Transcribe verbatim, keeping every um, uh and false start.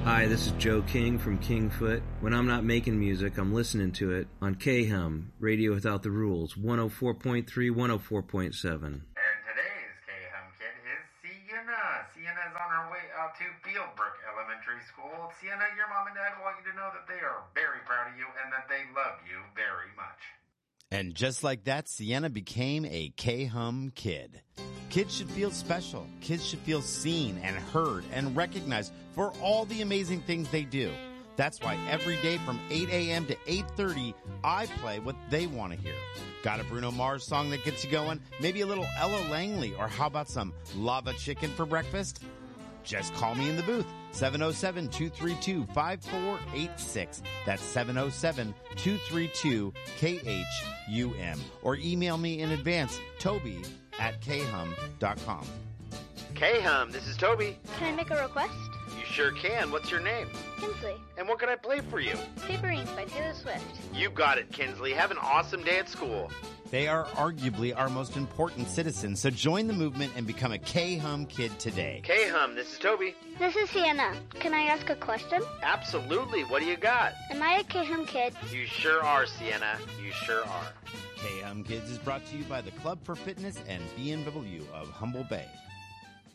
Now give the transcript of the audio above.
Hi, this is Joe King from Kingfoot. When I'm not making music, I'm listening to it on K-Hum, Radio Without the Rules, one oh four point three, one oh four point seven. And today's K-Hum Kid is Sienna. Sienna is on her way out to Fieldbrook Elementary School. Sienna, your mom and dad want you to know that they are very proud of you and that they love you very much. And just like that, Sienna became a K-Hum Kid. Kids should feel special. Kids should feel seen and heard and recognized for all the amazing things they do. That's why every day from eight a.m. to eight thirty, I play what they want to hear. Got a Bruno Mars song that gets you going? Maybe a little Ella Langley, or how about some lava chicken for breakfast? Just call me in the booth, seven oh seven, two three two, five four eight six. That's seven oh seven, two three two, K H U M. Or email me in advance, Toby at k hum dot com. K-Hum, this is Toby. Can I make a request? You sure can. What's your name? Kinsley. And what can I play for you? Paper Rings by Taylor Swift. You got it, Kinsley. Have an awesome day at school. They are arguably our most important citizens, so join the movement and become a K-Hum Kid today. K-Hum, this is Toby. This is Sienna. Can I ask a question? Absolutely. What do you got? Am I a K-Hum Kid? You sure are, Sienna. You sure are. K-Hum Kids is brought to you by the Club for Fitness and B M W of Humble Bay.